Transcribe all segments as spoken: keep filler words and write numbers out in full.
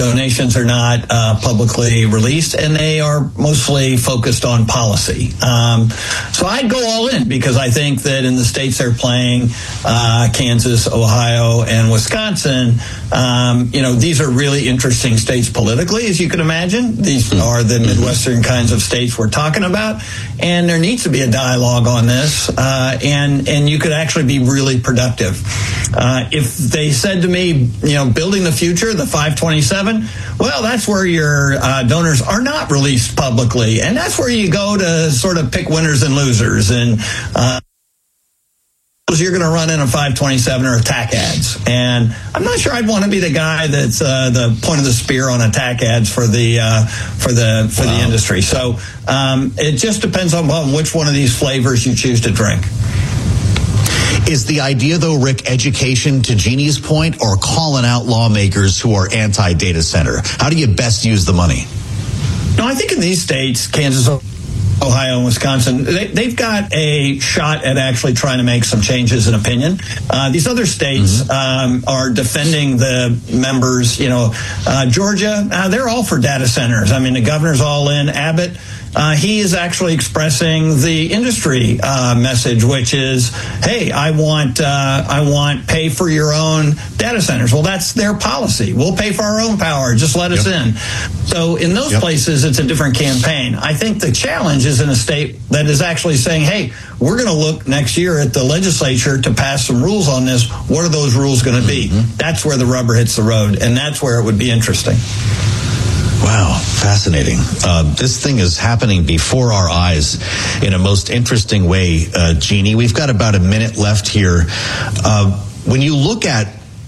donations are not uh, publicly released, and they are mostly focused on policy. Um, so I'd go all in, because I think that in the states they're playing, uh, Kansas, Ohio, and Wisconsin, um, you know, these are really interesting states politically, as you can imagine. These are the Midwestern kinds of states we're talking about, and there needs to be a dialogue on this, uh, and and you could actually be really productive. Uh, if they said to me, you know, building the future, the five twenty-seven, well, that's where your uh, donors are not released publicly, and that's where you go to sort of pick winners and losers, and uh, you're going to run in a five twenty-seven or attack ads. And I'm not sure I'd want to be the guy that's uh, the point of the spear on attack ads for the uh, for the for wow. the industry. So um, it just depends on well, which one of these flavors you choose to drink. Is the idea, though, Rick, education to Jeannie's point, or calling out lawmakers who are anti-data center? How do you best use the money? No, I think in these states, Kansas, Ohio, and Wisconsin, they, they've got a shot at actually trying to make some changes in opinion. Uh, these other states mm-hmm. um, are defending the members. You know, uh, Georgia, uh, they're all for data centers. I mean, the governor's all in. Abbott, Uh, he is actually expressing the industry uh, message, which is, "Hey, I want uh, I want pay for your own data centers." Well, that's their policy. We'll pay for our own power. Just let us yep. in. So in those yep. places, it's a different campaign. I think the challenge is in a state that is actually saying, "Hey, we're going to look next year at the legislature to pass some rules on this. What are those rules going to be?" Mm-hmm. That's where the rubber hits the road, and that's where it would be interesting. Wow, fascinating. Uh, this thing is happening before our eyes in a most interesting way, uh, Jeannie. We've got about a minute left here. Uh, when you look at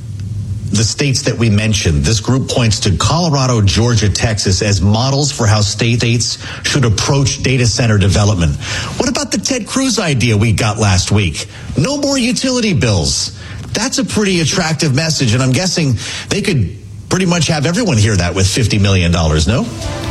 the states that we mentioned, this group points to Colorado, Georgia, Texas as models for how states should approach data center development. What about the Ted Cruz idea we got last week? No more utility bills. That's a pretty attractive message, and I'm guessing they could pretty much have everyone hear that with fifty million dollars, no?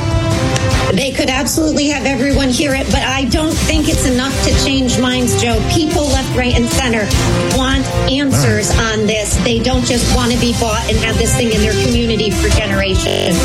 They could absolutely have everyone hear it, but I don't think it's enough to change minds, Joe. People left, right, and center want answers right. on this. They don't just want to be bought and have this thing in their community for generations.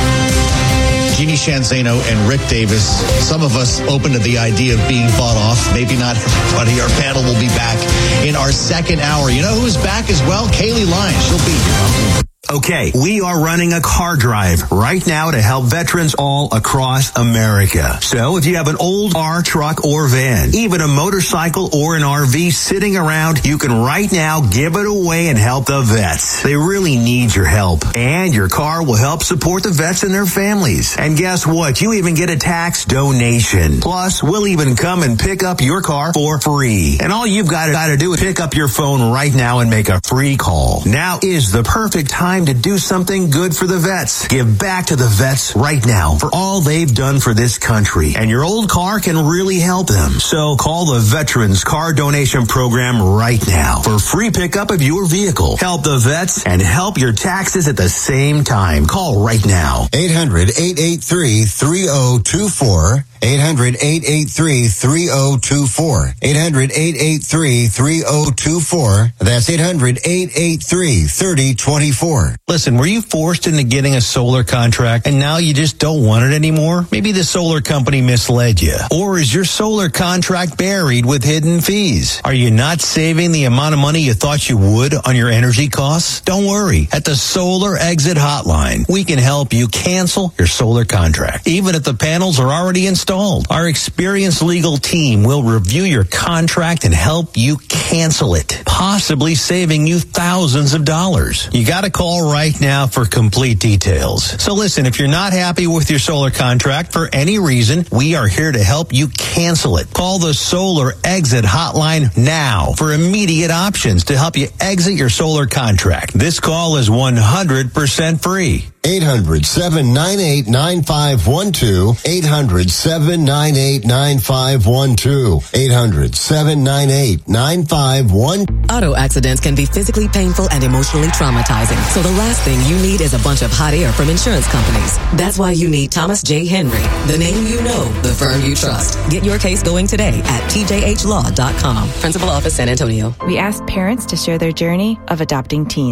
Jeannie Sheehan Zaino and Rick Davis, some of us open to the idea of being bought off. Maybe not everybody. Our panel will be back in our second hour. You know who's back as well? Kaylee Lyons. She'll be here. Okay, we are running a car drive right now to help veterans all across America. So if you have an old car, truck, or van, even a motorcycle or an R V sitting around, you can right now give it away and help the vets. They really need your help. And your car will help support the vets and their families. And guess what? You even get a tax donation. Plus, we'll even come and pick up your car for free. And all you've got to do is pick up your phone right now and make a free call. Now is the perfect time to do something good for the vets. Give back to the vets right now for all they've done for this country. And your old car can really help them. So call the Veterans Car Donation Program right now for free pickup of your vehicle. Help the vets and help your taxes at the same time. Call right now. eight hundred, eight eight three, three oh two four. eight hundred, eight eight three, three oh two four. eight hundred, eight eight three, three oh two four. That's eight hundred, eight eight three, three oh two four. Listen, were you forced into getting a solar contract and now you just don't want it anymore? Maybe the solar company misled you. Or is your solar contract buried with hidden fees? Are you not saving the amount of money you thought you would on your energy costs? Don't worry. At the Solar Exit Hotline, we can help you cancel your solar contract, even if the panels are already installed. Our experienced legal team will review your contract and help you cancel it, possibly saving you thousands of dollars. You got to call right now for complete details. So listen, if you're not happy with your solar contract for any reason, we are here to help you cancel it. Call the Solar Exit Hotline now for immediate options to help you exit your solar contract. This call is one hundred percent free. eight hundred, seven nine eight, nine five one two. eight hundred, seven nine eight, nine five one two. eight hundred, seven nine eight, nine five one two. Auto accidents can be physically painful and emotionally traumatizing. So the last thing you need is a bunch of hot air from insurance companies. That's why you need Thomas J. Henry, the name you know, the firm you trust. Get your case going today at T J H law dot com. Principal Office, San Antonio. We asked parents to share their journey of adopting teens.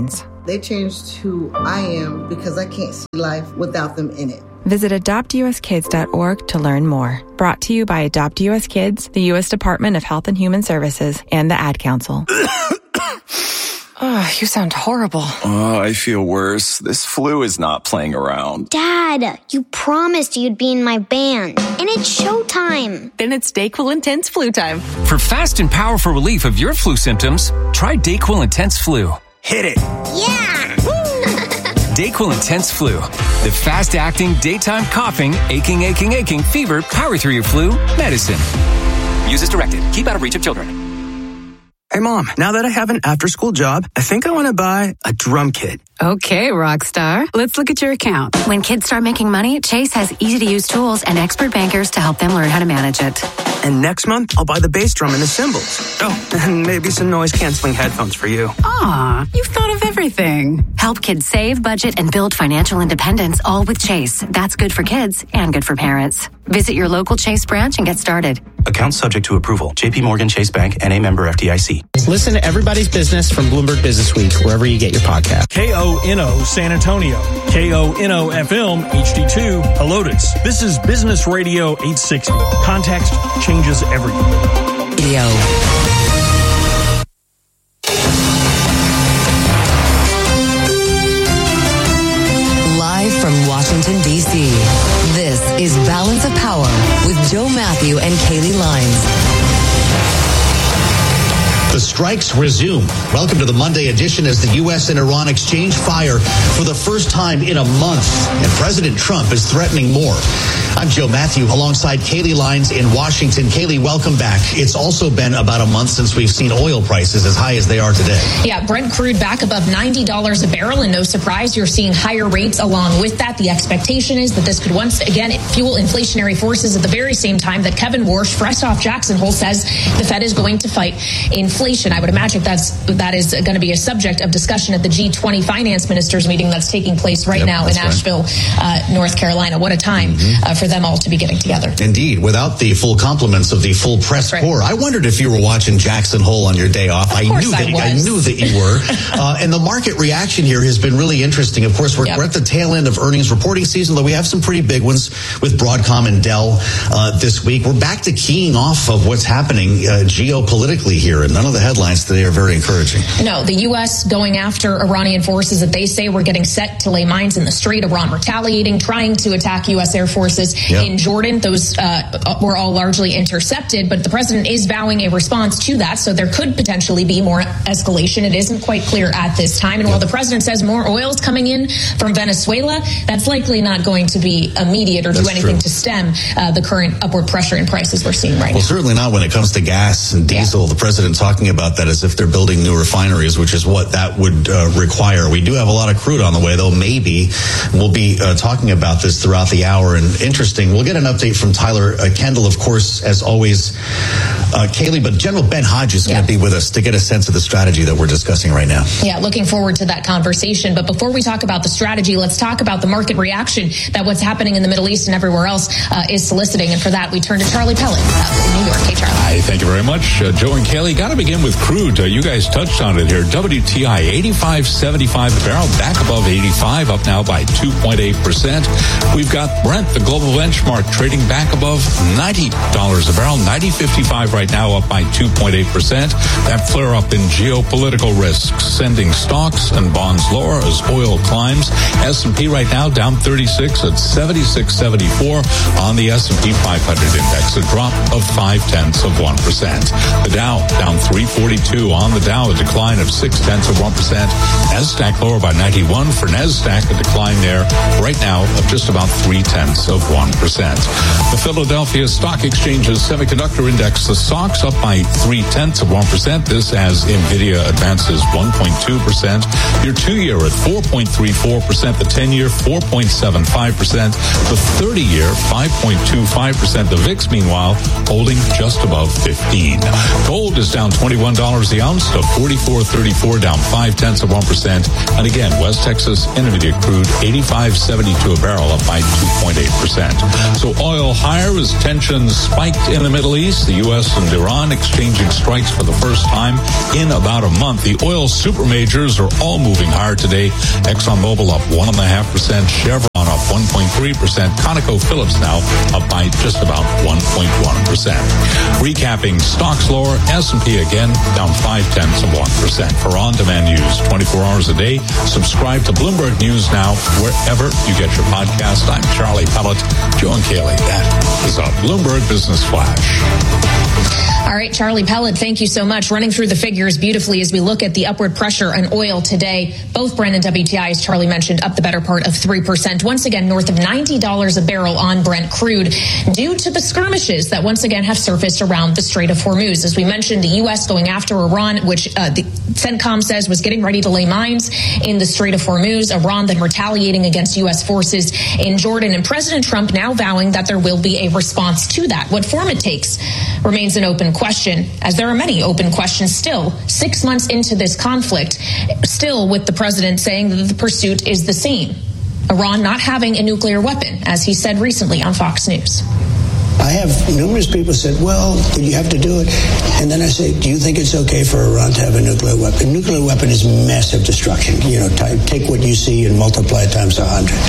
They changed who I am because I can't see life without them in it. Visit adopt u s kids dot org to learn more. Brought to you by Adopt U S Kids, the U S Department of Health and Human Services, and the Ad Council. Oh, you sound horrible. Oh, I feel worse. This flu is not playing around. Dad, you promised you'd be in my band. And it's showtime. Then it's DayQuil Intense Flu time. For fast and powerful relief of your flu symptoms, try DayQuil Intense Flu. Hit it. Yeah! DayQuil Intense Flu. The fast-acting, daytime coughing, aching, aching, aching, fever, power through your flu medicine. Use as directed. Keep out of reach of children. Hey, Mom, now that I have an after-school job, I think I want to buy a drum kit. Okay, Rockstar. Let's look at your account. When kids start making money, Chase has easy-to-use tools and expert bankers to help them learn how to manage it. And next month, I'll buy the bass drum and the cymbals. Oh, and maybe some noise-canceling headphones for you. Aw, you've thought of everything. Help kids save, budget, and build financial independence, all with Chase. That's good for kids and good for parents. Visit your local Chase branch and get started. Account subject to approval. J P Morgan Chase Bank, N A member F D I C. Listen to Everybody's Business from Bloomberg Business Week, wherever you get your podcast. K O N O San Antonio. K O N O F M H D two Helotes. This is Business Radio eight sixty. Context changes everything. Video. Live from Washington, D C, this is Balance of Power with Joe Matthew and Kaylee Lines. The strikes resume. Welcome to the Monday edition as the U S and Iran exchange fire for the first time in a month. And President Trump is threatening more. I'm Joe Matthew alongside Kaylee Lines in Washington. Kaylee, welcome back. It's also been about a month since we've seen oil prices as high as they are today. Yeah, Brent crude back above ninety dollars a barrel. And no surprise, you're seeing higher rates along with that. The expectation is that this could once again fuel inflationary forces at the very same time that Kevin Warsh, fresh off Jackson Hole, says the Fed is going to fight inflation. I would imagine that's that is going to be a subject of discussion at the G twenty finance ministers meeting that's taking place right yep, now in Asheville, right. uh, North Carolina. What a time mm-hmm. uh, for them all to be getting together. Indeed, without the full compliments of the full press right. corps. I wondered if you were watching Jackson Hole on your day off. Of I knew that I, I knew that you were. uh, and the market reaction here has been really interesting. Of course, we're, yep. we're at the tail end of earnings reporting season, though we have some pretty big ones with Broadcom and Dell uh, this week. We're back to keying off of what's happening uh, geopolitically here, and none of the headlines today are very encouraging. No, the U S going after Iranian forces that they say were getting set to lay mines in the Strait. Iran retaliating, trying to attack U S Air forces yep. in Jordan. Those uh, were all largely intercepted, but the president is vowing a response to that, so there could potentially be more escalation. It isn't quite clear at this time. And while the president says more oil is coming in from Venezuela, that's likely not going to be immediate or that's do anything true. to stem uh, the current upward pressure in prices we're seeing right well, now. Well, certainly not when it comes to gas and diesel. Yeah. The president talking about that as if they're building new refineries, which is what that would uh, require. We do have a lot of crude on the way, though. Maybe we'll be uh, talking about this throughout the hour. And interesting, we'll get an update from Tyler uh, Kendall, of course, as always, uh, Kaylee. But General Ben Hodge is going to yeah. be with us to get a sense of the strategy that we're discussing right now. Yeah, looking forward to that conversation. But before we talk about the strategy, let's talk about the market reaction that what's happening in the Middle East and everywhere else uh, is soliciting. And for that, we turn to Charlie Pellet uh, in New York. Hey, Charlie. Hi, thank you very much, uh, Joe and Kaylee. Got to begin with crude. Uh, you guys touched on it here. W T I eighty-five seventy-five a barrel, back above eighty-five, up now by two point eight percent. We've got Brent, the global benchmark, trading back above ninety dollars a barrel, ninety fifty-five right now, up by two point eight percent. That flare up in geopolitical risks sending stocks and bonds lower as oil climbs. S and P right now down thirty-six at seventy-six seventy-four on the S and P five hundred index, a drop of five tenths of one percent. The Dow down three forty-two on the Dow, a decline of six tenths of one percent. NASDAQ lower by ninety-one for NASDAQ, a decline there right now of just about three tenths of one percent. The Philadelphia Stock Exchange's semiconductor index, the stocks up by three tenths of one percent. This as NVIDIA advances one point two percent. Your two-year at four point three four percent. The ten-year four point seven five percent. The thirty-year five point two five percent. The V I X, meanwhile, holding just above fifteen. Gold is down twenty-one dollars the ounce to forty-four thirty-four, down five tenths of one percent. And again, West Texas Intermediate crude eighty eighty-five seventy-two a barrel, up by two point eight percent. So oil higher as tensions spiked in the Middle East. The U S and Iran exchanging strikes for the first time in about a month. The oil super majors are all moving higher today. ExxonMobil up one point five percent. Chevron up one point three percent. ConocoPhillips now up by just about one point one percent. Recapping stocks lower. S and P again down five tenths of one percent. For on-demand news twenty-four hours a day, subscribe to Bloomberg News Now wherever you get your podcast. I'm Charlie Pellet. Joe and Kaylee. That is a Bloomberg Business Flash. All right, Charlie Pellet, thank you so much. Running through the figures beautifully as we look at the upward pressure on oil today. Both Brent and W T I, as Charlie mentioned, up the better part of three percent. Once again, north of ninety dollars a barrel on Brent crude due to the skirmishes that once again have surfaced around the Strait of Hormuz. As we mentioned, the U S going after Iran, which uh, the CENTCOM says was getting ready to lay mines in the Strait of Hormuz. Iran then retaliating against U S forces in Jordan. And President Trump now vowing that there will be a response to that. What form it takes remains an open question, as there are many open questions still, six months into this conflict, still with the president saying that the pursuit is the same. Iran not having a nuclear weapon, as he said recently on Fox News. I have numerous people said, well, did you have to do it? And then I say, do you think it's okay for Iran to have a nuclear weapon? A nuclear weapon is massive destruction. You know, t- take what you see and multiply it times a hundred.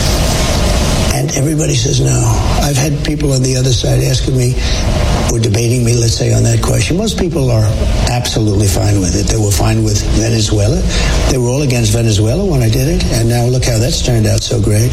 And everybody says no. I've had people on the other side asking me or debating me, let's say, on that question. Most people are absolutely fine with it. They were fine with Venezuela. They were all against Venezuela when I did it. And now look how that's turned out so great.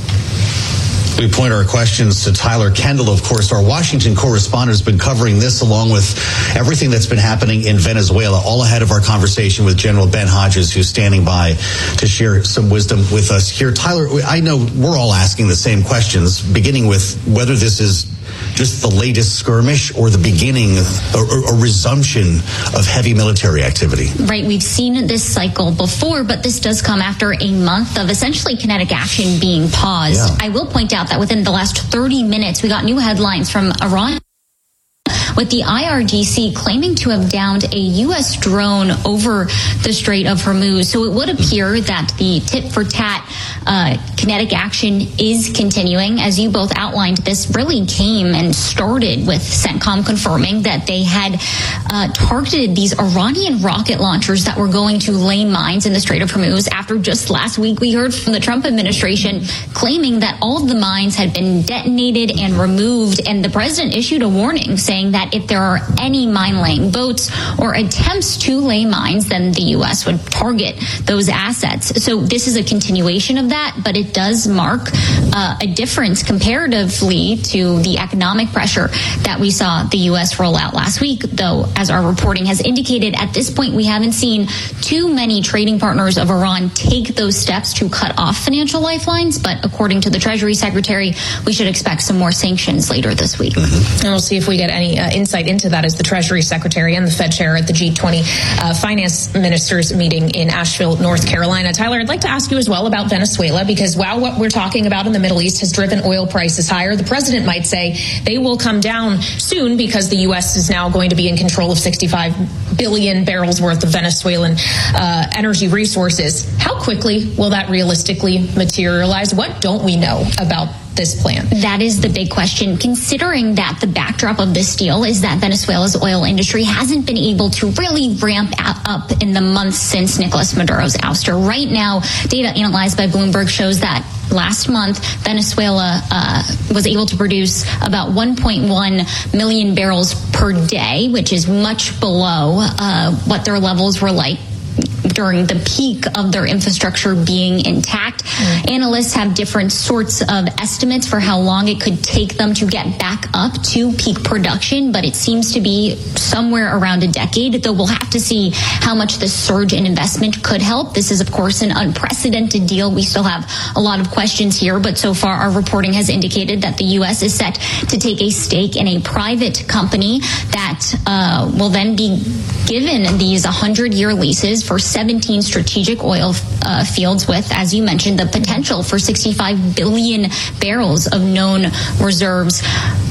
We point our questions to Tyler Kendall, of course. Our Washington correspondent has been covering this along with everything that's been happening in Venezuela, all ahead of our conversation with General Ben Hodges, who's standing by to share some wisdom with us here. Tyler, I know we're all asking the same questions, beginning with whether this is just the latest skirmish or the beginning or a resumption of heavy military activity. Right. We've seen this cycle before, but this does come after a month of essentially kinetic action being paused. Yeah. I will point out that within the last thirty minutes, we got new headlines from Iran, with the I R G C claiming to have downed a U S drone over the Strait of Hormuz. So it would appear that the tit-for-tat uh, kinetic action is continuing. As you both outlined, this really came and started with CENTCOM confirming that they had uh, targeted these Iranian rocket launchers that were going to lay mines in the Strait of Hormuz. After just last week, we heard from the Trump administration claiming that all of the mines had been detonated and removed. And the president issued a warning saying that if there are any mine-laying boats or attempts to lay mines, then the U S would target those assets. So this is a continuation of that, but it does mark uh, a difference comparatively to the economic pressure that we saw the U S roll out last week. Though, as our reporting has indicated, at this point, we haven't seen too many trading partners of Iran take those steps to cut off financial lifelines. But according to the Treasury Secretary, we should expect some more sanctions later this week. Mm-hmm. And we'll see if we get any uh, insight into that as the Treasury Secretary and the Fed Chair at the G twenty uh, Finance Ministers meeting in Asheville, North Carolina. Tyler, I'd like to ask you as well about Venezuela, because while what we're talking about in the Middle East has driven oil prices higher, the president might say they will come down soon because the U S is now going to be in control of sixty-five billion barrels worth of Venezuelan uh, energy resources. How quickly will that realistically materialize? What don't we know about this plan? That is the big question, considering that the backdrop of this deal is that Venezuela's oil industry hasn't been able to really ramp up in the months since Nicolas Maduro's ouster. Right now, data analyzed by Bloomberg shows that last month, Venezuela uh, was able to produce about one point one million barrels per day, which is much below uh, what their levels were like during the peak of their infrastructure being intact. Mm. Analysts have different sorts of estimates for how long it could take them to get back up to peak production, but it seems to be somewhere around a decade, though we'll have to see how much this surge in investment could help. This is, of course, an unprecedented deal. We still have a lot of questions here, but so far our reporting has indicated that the U S is set to take a stake in a private company that uh, will then be given these one hundred year leases for seventeen strategic oil uh, fields with, as you mentioned, the potential for sixty-five billion barrels of known reserves.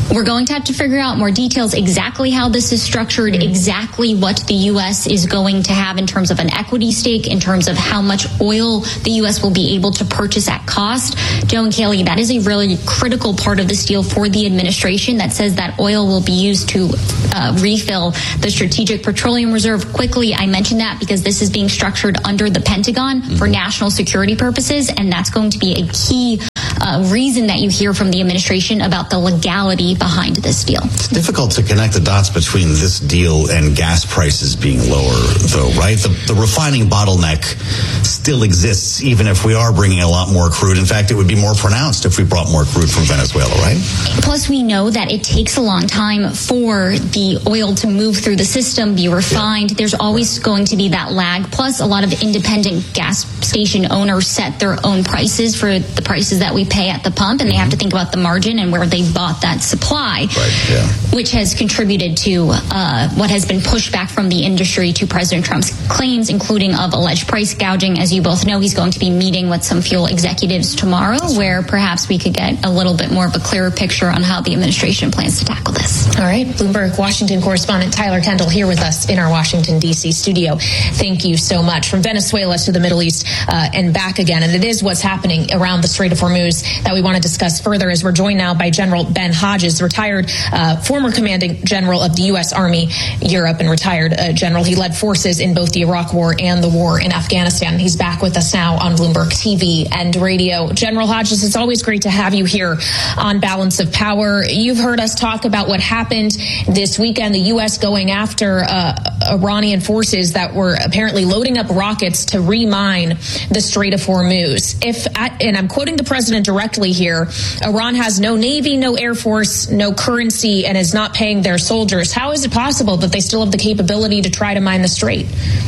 We're going to have to figure out more details, exactly how this is structured, exactly what the U S is going to have in terms of an equity stake, in terms of how much oil the U S will be able to purchase at cost. Joe and Kaylee, that is a really critical part of this deal for the administration that says that oil will be used to uh, refill the Strategic Petroleum Reserve quickly. I mentioned that because this is being structured under the Pentagon mm-hmm. for national security purposes, and that's going to be a key uh, reason that you hear from the administration about the legality behind this deal. It's difficult to connect the dots between this deal and gas prices being lower, though, right? The, the refining bottleneck still exists, even if we are bringing a lot more crude. In fact, it would be more pronounced if we brought more crude from Venezuela, right? Plus, we know that it takes a long time for the oil to move through the system, be refined. Yeah. There's always going to be that lag. Plus, a lot of independent gas station owners set their own prices for the prices that we pay at the pump, and mm-hmm. they have to think about the margin and where they bought that supply, right, yeah. which has contributed to uh, what has been pushed back from the industry to President Trump's claims, including of alleged price gouging. As you both know, he's going to be meeting with some fuel executives tomorrow, where perhaps we could get a little bit more of a clearer picture on how the administration plans to tackle this. All right. Bloomberg Washington correspondent Tyler Kendall here with us in our Washington, D C studio. Thank you so much. From Venezuela to the Middle East uh, and back again. And it is what's happening around the Strait of Hormuz that we want to discuss further, as we're joined now by General Ben Hodges, retired uh, former commanding general of the U S. Army Europe, and retired uh, general. He led forces in both the Iraq War and the war in Afghanistan. He's back with us now on Bloomberg T V and radio. General Hodges, it's always great to have you here on Balance of Power. You've heard us talk about what happened this weekend, the U S going after uh, Iranian forces that were apparently loading up rockets to remine the Strait of Hormuz. If, and I'm quoting the president directly here, Iran has no navy, no air force, no currency, and is not paying their soldiers. How is it possible that they still have the capability to try to mine the strait?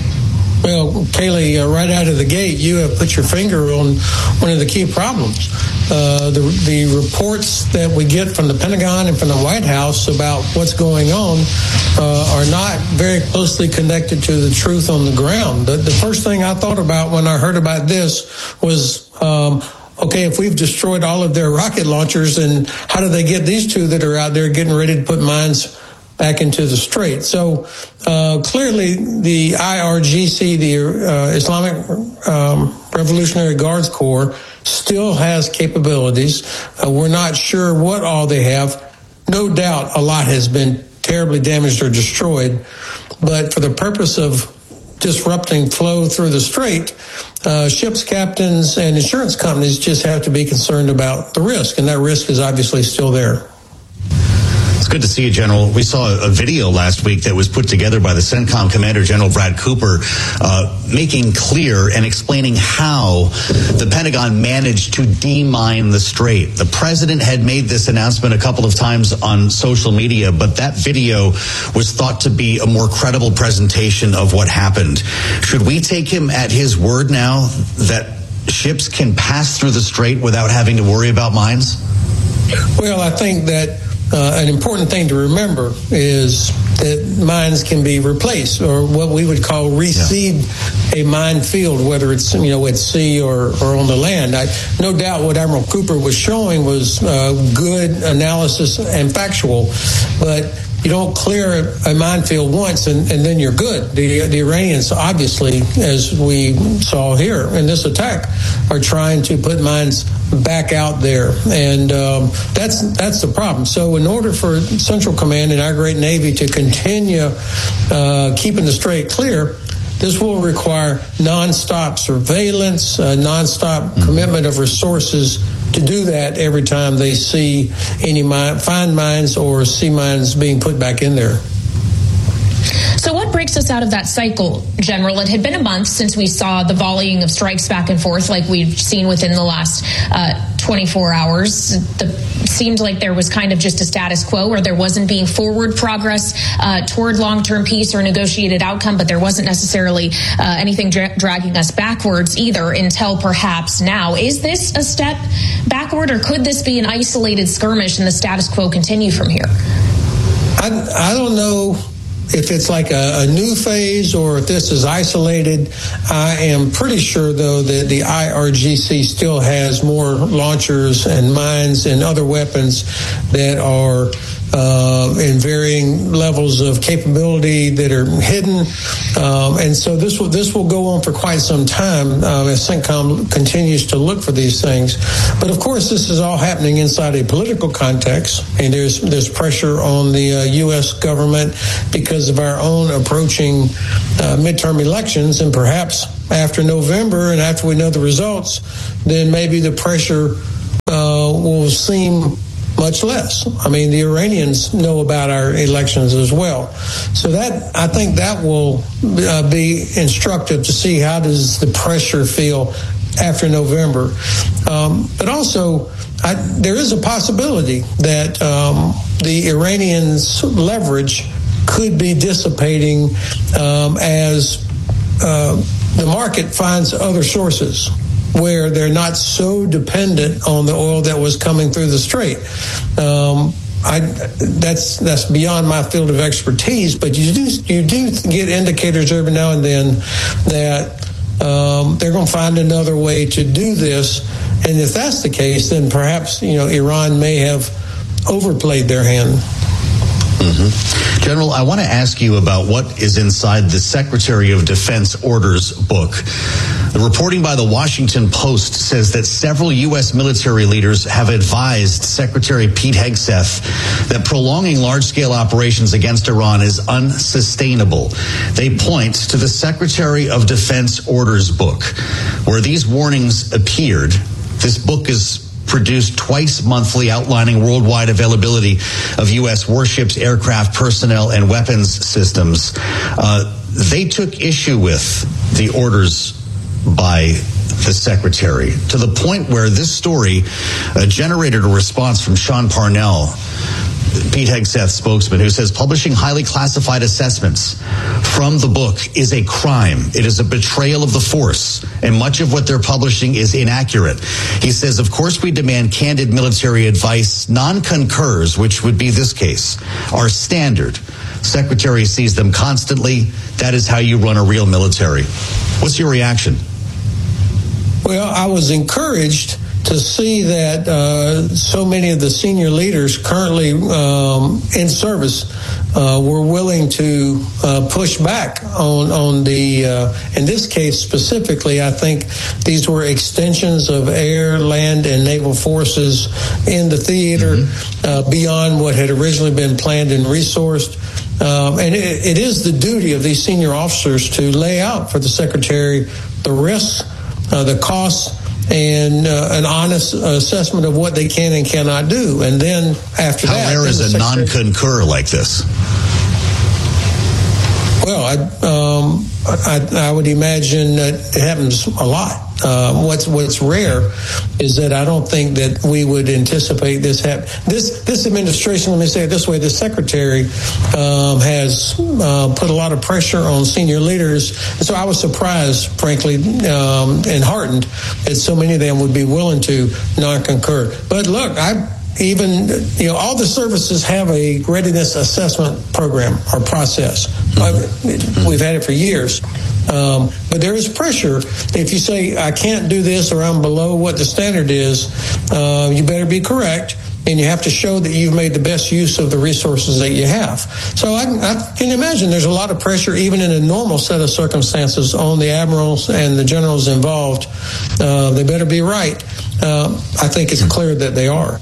Well, Kaylee, uh, right out of the gate, you have put your finger on one of the key problems. Uh, the, the reports that we get from the Pentagon and from the White House about what's going on uh, are not very closely connected to the truth on the ground. The, the first thing I thought about when I heard about this was, um, okay, if we've destroyed all of their rocket launchers, and how do they get these two that are out there getting ready to put mines back into the strait? So uh, clearly the I R G C, the uh, Islamic um, Revolutionary Guards Corps, still has capabilities. Uh, we're not sure what all they have. No doubt a lot has been terribly damaged or destroyed. But for the purpose of disrupting flow through the strait, uh, ships captains and insurance companies just have to be concerned about the risk. And that risk is obviously still there. It's good to see you, General. We saw a video last week that was put together by the CENTCOM Commander General Brad Cooper, uh, making clear and explaining how the Pentagon managed to demine the strait. The president had made this announcement a couple of times on social media, but that video was thought to be a more credible presentation of what happened. Should we take him at his word now that ships can pass through the strait without having to worry about mines? Well, I think that Uh, an important thing to remember is that mines can be replaced, or what we would call reseed yeah. a mine field, whether it's, you know, at sea or, or on the land. I, no doubt what Admiral Cooper was showing was uh, good analysis and factual, but you don't clear a minefield once and, and then you're good. The, the Iranians, obviously, as we saw here in this attack, are trying to put mines back out there. And um, that's that's the problem. So in order for Central Command and our great Navy to continue uh, keeping the strait clear, this will require nonstop surveillance, uh, nonstop mm-hmm. commitment of resources to do that every time they see any mine, find mines or see mines being put back in there. So what breaks us out of that cycle, General? It had been a month since we saw the volleying of strikes back and forth like we've seen within the last uh, twenty-four hours. The, seemed like there was kind of just a status quo, where there wasn't being forward progress uh, toward long-term peace or negotiated outcome, but there wasn't necessarily uh, anything dra- dragging us backwards either until perhaps now. Is this a step backward, or could this be an isolated skirmish and the status quo continue from here? I, I don't know if it's like a, a new phase or if this is isolated. I am pretty sure, though, that the I R G C still has more launchers and mines and other weapons that are uh, in varying levels of capability that are hidden. Um, and so this will this will go on for quite some time uh, as CENTCOM continues to look for these things. But of course, this is all happening inside a political context, and there's there's pressure on the uh, U S government because of our own approaching uh, midterm elections, and perhaps after November and after we know the results, then maybe the pressure uh, will seem much less. I mean, the Iranians know about our elections as well. So that, I think that will uh, be instructive to see how does the pressure feel after November. Um, but also, I, there is a possibility that um, the Iranians' leverage could be dissipating um, as uh, the market finds other sources where they're not so dependent on the oil that was coming through the strait. Um, I, that's that's beyond my field of expertise, but you do you do get indicators every now and then that um, they're going to find another way to do this. And if that's the case, then perhaps, you know, Iran may have overplayed their hand. Mm-hmm. General, I want to ask you about what is inside the Secretary of Defense orders book. The reporting by the Washington Post says that several U S military leaders have advised Secretary Pete Hegseth that prolonging large-scale operations against Iran is unsustainable. They point to the Secretary of Defense orders book, where these warnings appeared. This book is produced twice monthly, outlining worldwide availability of U S warships, aircraft, personnel, and weapons systems. Uh, they took issue with the orders by the secretary, to the point where this story uh, generated a response from Sean Parnell, Pete Hegseth's spokesman, who says publishing highly classified assessments from the book is a crime. It is a betrayal of the force, and much of what they're publishing is inaccurate. He says, of course, we demand candid military advice. Non-concurs, which would be this case, are standard. Secretary sees them constantly. That is how you run a real military. What's your reaction? Well, I was encouraged to see that uh, so many of the senior leaders currently um, in service uh, were willing to uh, push back on on the, uh, in this case specifically, I think these were extensions of air, land, and naval forces in the theater mm-hmm. uh, beyond what had originally been planned and resourced. Um, and it, it is the duty of these senior officers to lay out for the secretary the risks, uh, the costs, and uh, an honest assessment of what they can and cannot do. And then after How that... How rare is a non-concur like this? Well, I, um, I, I would imagine that it happens a lot. Uh, what's what's rare is that I don't think that we would anticipate this happen. This this administration, let me say it this way: the secretary um, has uh, put a lot of pressure on senior leaders, and so I was surprised, frankly, um, and heartened that so many of them would be willing to non-concur. But look, I. Even, you know, all the services have a readiness assessment program or process. Mm-hmm. We've had it for years. Um, but there is pressure. If you say, I can't do this or I'm below what the standard is, uh, you better be correct. And you have to show that you've made the best use of the resources that you have. So I, I can imagine there's a lot of pressure, even in a normal set of circumstances, on the admirals and the generals involved. Uh, they better be right. Uh, I think it's clear that they are.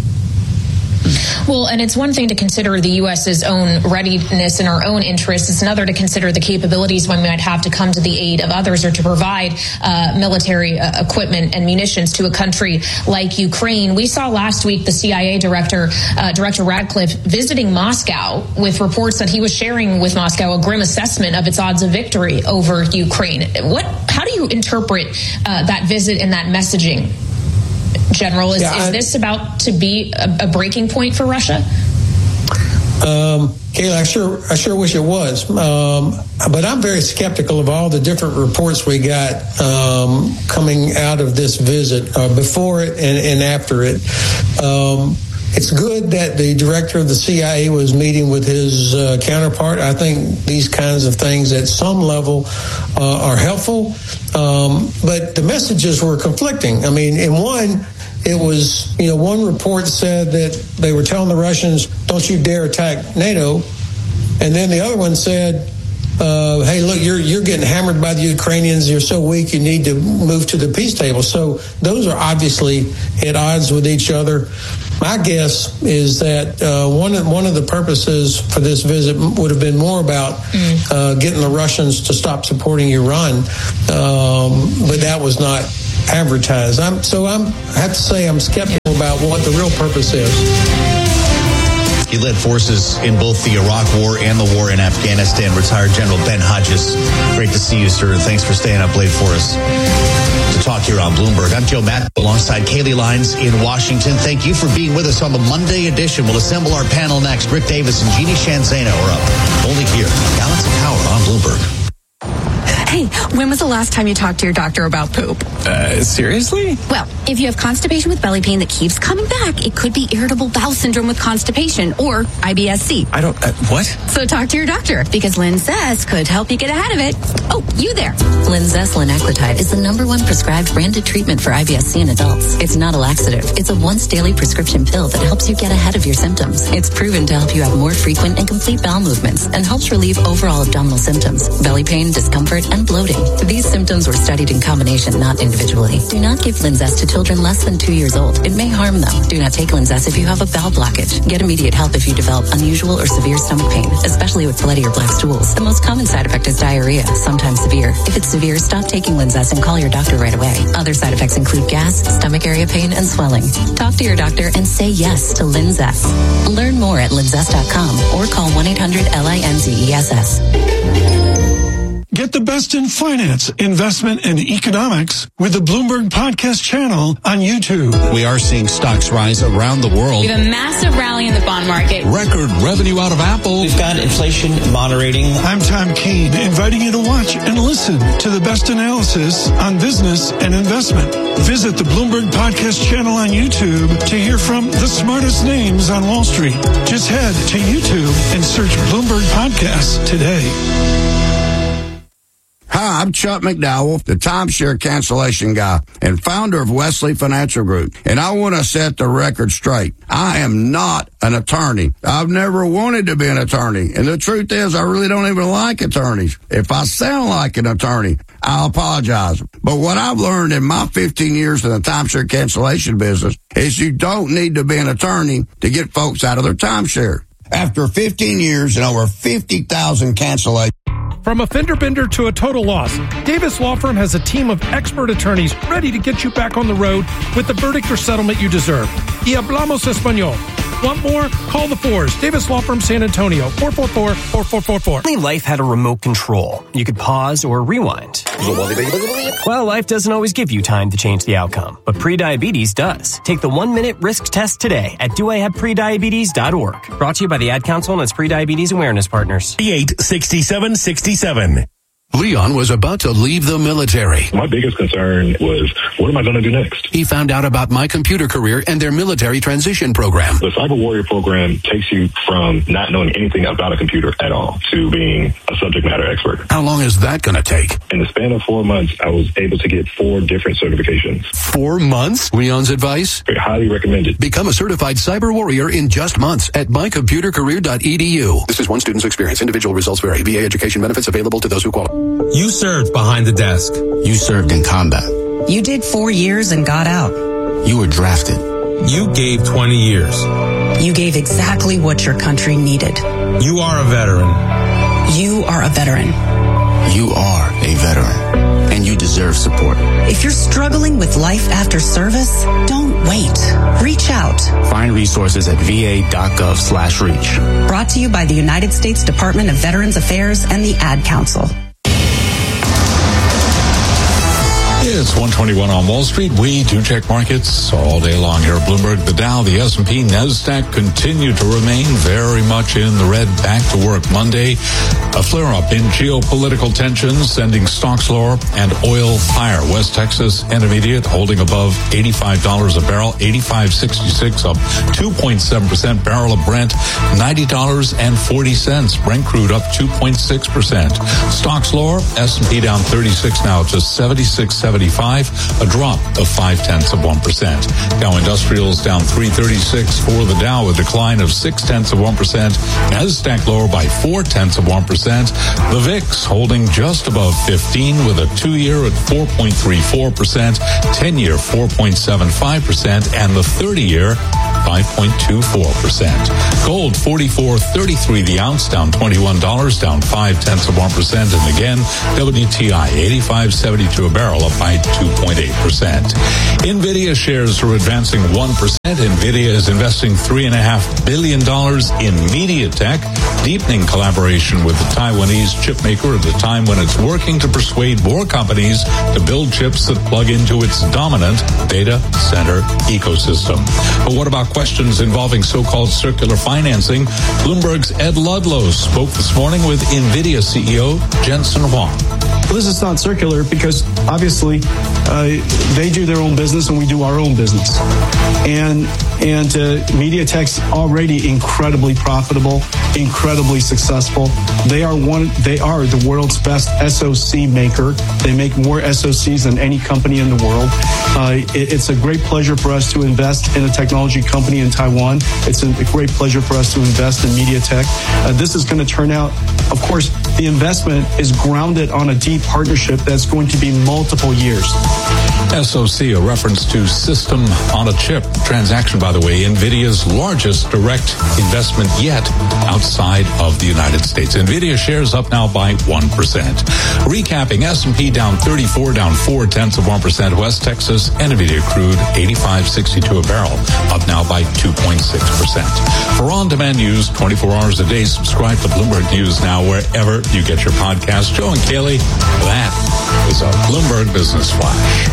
Well, and it's one thing to consider the U S's own readiness and our own interests. It's another to consider the capabilities one might have to come to the aid of others or to provide uh, military uh, equipment and munitions to a country like Ukraine. We saw last week the C I A director, uh, Director Radcliffe, visiting Moscow with reports that he was sharing with Moscow a grim assessment of its odds of victory over Ukraine. What? How do you interpret uh, that visit and that messaging? General, is, yeah, I, is this about to be a, a breaking point for Russia? Um, Kayla, I sure, I sure wish it was. Um, but I'm very skeptical of all the different reports we got um, coming out of this visit, uh, before it and, and after it. Um, it's good that the director of the C I A was meeting with his uh, counterpart. I think these kinds of things at some level uh, are helpful. Um, but the messages were conflicting. I mean, in one, it was, you know, one report said that they were telling the Russians, don't you dare attack NATO. And then the other one said, uh, hey, look, you're you're getting hammered by the Ukrainians. You're so weak, you need to move to the peace table. So those are obviously at odds with each other. My guess is that uh, one of, one of the purposes for this visit would have been more about mm. uh, getting the Russians to stop supporting Iran, um, but that was not advertised. I'm, so I'm, I have to say I'm skeptical about what the real purpose is. He led forces in both the Iraq War and the war in Afghanistan. Retired General Ben Hodges. Great to see you, sir. Thanks for staying up late for us to talk here on Bloomberg. I'm Joe Matt alongside Kaylee Lyons in Washington. Thank you for being with us on the Monday edition. We'll assemble our panel next. Rick Davis and Jeannie Shanzano are up. Only here. Balance of Power on Bloomberg. Hey, when was the last time you talked to your doctor about poop? Uh, seriously? Well, if you have constipation with belly pain that keeps coming back, it could be irritable bowel syndrome with constipation or I B S C. I don't, uh, what? So talk to your doctor because Linzess could help you get ahead of it. Oh, you there. Linzess linaclotide is the number one prescribed branded treatment for I B S C in adults. It's not a laxative. It's a once daily prescription pill that helps you get ahead of your symptoms. It's proven to help you have more frequent and complete bowel movements and helps relieve overall abdominal symptoms, belly pain, discomfort, and bloating. These symptoms were studied in combination, not individually. Do not give Linzess to children less than two years old. It may harm them. Do not take Linzess if you have a bowel blockage. Get immediate help if you develop unusual or severe stomach pain, especially with bloody or black stools. The most common side effect is diarrhea, sometimes severe. If it's severe, stop taking Linzess and call your doctor right away. Other side effects include gas, stomach area pain, and swelling. Talk to your doctor and say yes to Linzess. Learn more at linzess dot com or call one eight hundred L I N Z E S S. Get the best in finance, investment, and economics with the Bloomberg Podcast channel on YouTube. We are seeing stocks rise around the world. We have a massive rally in the bond market. Record revenue out of Apple. We've got inflation moderating. I'm Tom Keene, inviting you to watch and listen to the best analysis on business and investment. Visit the Bloomberg Podcast channel on YouTube to hear from the smartest names on Wall Street. Just head to YouTube and search Bloomberg Podcasts today. Hi, I'm Chuck McDowell, the timeshare cancellation guy and founder of Wesley Financial Group. And I want to set the record straight. I am not an attorney. I've never wanted to be an attorney. And the truth is, I really don't even like attorneys. If I sound like an attorney, I apologize. But what I've learned in my fifteen years in the timeshare cancellation business is you don't need to be an attorney to get folks out of their timeshare. After fifteen years and over fifty thousand cancellations. From a fender bender to a total loss, Davis Law Firm has a team of expert attorneys ready to get you back on the road with the verdict or settlement you deserve. Y hablamos español. Want more? Call the fours. Davis Law Firm San Antonio, four four four, four four four four. Only life had a remote control. You could pause or rewind. Well, life doesn't always give you time to change the outcome, but prediabetes does. Take the one-minute risk test today at do I have prediabetes dot org. Brought to you by the Ad Council and its Prediabetes Awareness Partners. eight sixty-seven sixty-seven. Leon was about to leave the military. My biggest concern was, what am I going to do next? He found out about My Computer Career and their military transition program. The Cyber Warrior program takes you from not knowing anything about a computer at all to being a subject matter expert. How long is that going to take? In the span of four months, I was able to get four different certifications. Four months? Leon's advice? I highly recommended. Become a certified Cyber Warrior in just months at my computer career dot e d u. This is one student's experience. Individual results vary. V A education benefits available to those who qualify. You served behind the desk. You served in combat. You did four years and got out. You were drafted. You gave twenty years. You gave exactly what your country needed. You are a veteran. You are a veteran. You are a veteran. And you deserve support. If you're struggling with life after service, don't wait. Reach out. Find resources at v a dot gov slash reach. Brought to you by the United States Department of Veterans Affairs and the Ad Council. It's one twenty-one on Wall Street. We do check markets all day long here at Bloomberg. The Dow, the S and P, NASDAQ continue to remain very much in the red. Back to work Monday. A flare-up in geopolitical tensions, sending stocks lower and oil higher. West Texas Intermediate holding above eighty-five dollars a barrel, eighty-five sixty-six, up two point seven percent. Barrel of Brent, ninety dollars and forty cents. Brent crude up two point six percent. Stocks lower, S and P down thirty-six now to seventy-six seventy-five. eighty-five, a drop of five tenths of one percent. Dow Industrials down three thirty-six for the Dow, a decline of six tenths of one percent. Nasdaq lower by four tenths of one percent. The V I X holding just above fifteen with a two-year at four point three four percent, ten-year four point seven five percent, and the thirty-year five point two four percent. Gold forty-four thirty-three the ounce, down twenty-one dollars, down five tenths of one percent. And again, W T I eighty-five seventy-two a barrel, up by two point eight percent. Nvidia shares are advancing one percent. Nvidia is investing three point five billion dollars in MediaTek, deepening collaboration with the Taiwanese chip maker at a time when it's working to persuade more companies to build chips that plug into its dominant data center ecosystem. But what about questions involving so-called circular financing? Bloomberg's Ed Ludlow spoke this morning with Nvidia C E O Jensen Huang. Well, this is not circular because obviously uh, they do their own business and we do our own business. And and uh, MediaTek's already incredibly profitable, incredibly successful. They are one. They are the world's best S O C maker. They make more S O Cs than any company in the world. Uh, it, it's a great pleasure for us to invest in a technology company in Taiwan. It's a, a great pleasure for us to invest in MediaTek. Uh, this is going to turn out, of course, the investment is grounded on a deep partnership that's going to be multiple years. S O C, a reference to System on a Chip transaction, by the way, NVIDIA's largest direct investment yet outside of the United States. NVIDIA shares up now by one percent. Recapping, S and P down thirty-four, down four tenths of one percent. West Texas, NVIDIA crude eighty-five sixty-two a barrel, up now by two point six percent. For on-demand news, twenty-four hours a day, subscribe to Bloomberg News now wherever you get your podcast. Joe and Kaylee, that is a Bloomberg Business Flash.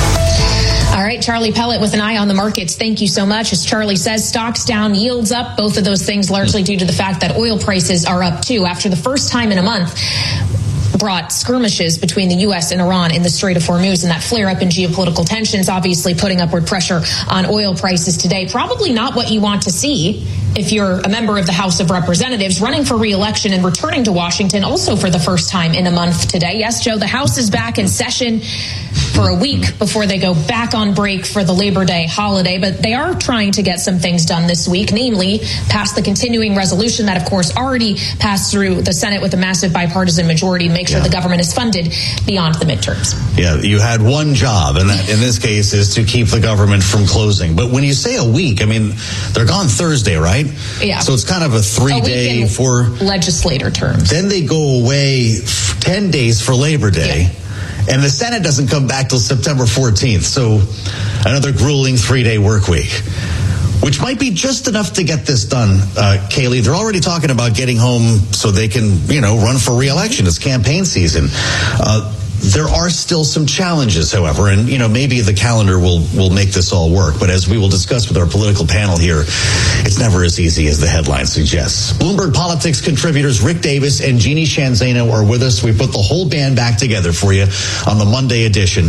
All right, Charlie Pellet with an eye on the markets. Thank you so much. As Charlie says, stocks down, yields up. Both of those things largely due to the fact that oil prices are up too. After the first time in a month brought skirmishes between the U S and Iran in the Strait of Hormuz, and that flare up in geopolitical tensions obviously putting upward pressure on oil prices today. Probably not what you want to see if you're a member of the House of Representatives running for re-election and returning to Washington also for the first time in a month today. Yes, Joe, the House is back in session for a week before they go back on break for the Labor Day holiday, but they are trying to get some things done this week, namely pass the continuing resolution that, of course, already passed through the Senate with a massive bipartisan majority to make sure yeah. the government is funded beyond the midterms. Yeah, you had one job, and that in this case is to keep the government from closing. But when you say a week, I mean, they're gone Thursday, right? Yeah. So it's kind of a three-day for legislator terms. Then they go away ten days for Labor Day. Yeah. And the Senate doesn't come back till September fourteenth. So another grueling three-day work week, which might be just enough to get this done, uh, Kaylee. They're already talking about getting home so they can, you know, run for re-election. It's campaign season. Uh, There are still some challenges, however, and, you know, maybe the calendar will, will make this all work. But as we will discuss with our political panel here, it's never as easy as the headline suggests. Bloomberg Politics contributors Rick Davis and Jeannie Shanzano are with us. We put the whole band back together for you on the Monday edition.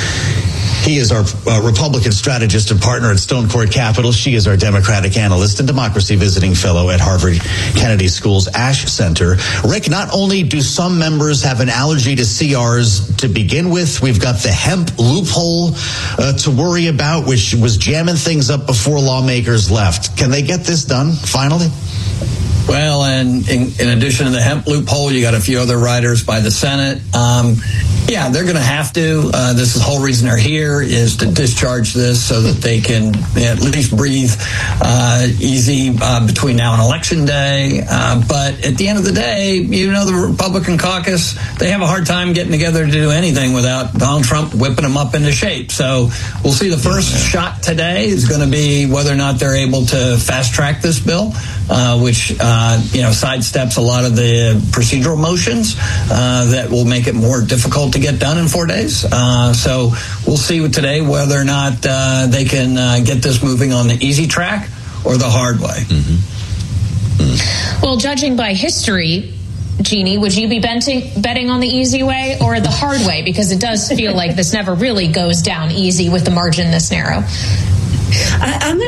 He is our uh, Republican strategist and partner at Stone Court Capital. She is our Democratic analyst and democracy visiting fellow at Harvard Kennedy School's Ash Center. Rick, not only do some members have an allergy to C Rs to begin with, we've got the hemp loophole uh, to worry about, which was jamming things up before lawmakers left. Can they get this done finally? Well, and in, in addition to the hemp loophole, you got a few other riders by the Senate. Um, yeah, they're going to have to. Uh, this is the whole reason they're here, is to discharge this so that they can at least breathe uh, easy uh, between now and Election Day. Uh, but at the end of the day, you know, the Republican caucus, they have a hard time getting together to do anything without Donald Trump whipping them up into shape. So we'll see. The first yeah. shot today is going to be whether or not they're able to fast track this bill, uh, which, uh, you know, sidesteps a lot of the procedural motions uh, that will make it more difficult to get done in four days. Uh, so we'll see today whether or not uh, they can uh, get this moving on the easy track or the hard way. Mm-hmm. Mm-hmm. Well, judging by history, Jeannie, would you be betting, betting on the easy way or the hard way? Because it does feel like this never really goes down easy with the margin this narrow. I, I'm going